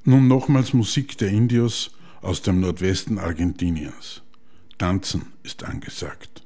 Nun nochmals Musik der Indios aus dem Nordwesten Argentiniens. Tanzen ist angesagt.